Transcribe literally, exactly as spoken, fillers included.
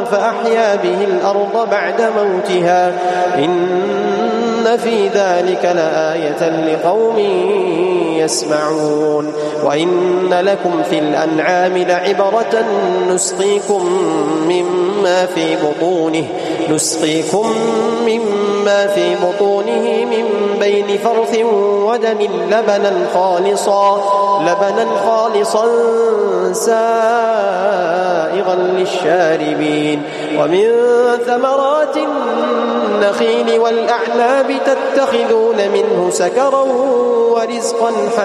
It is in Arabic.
فأحيا به الأرض بعد موتها إن في ذلك لآية لقوم يسمعون. وإن لكم في الأنعام لعبرة نسقيكم مما في بطونه نسقيكم مما في بطونه من بين فرث ودم لبنا خالصا لبنا خالصا سائغا للشاربين. ومن ثمرات النخيل والأعناب تتخذون منه سكرا ورزقا حسنا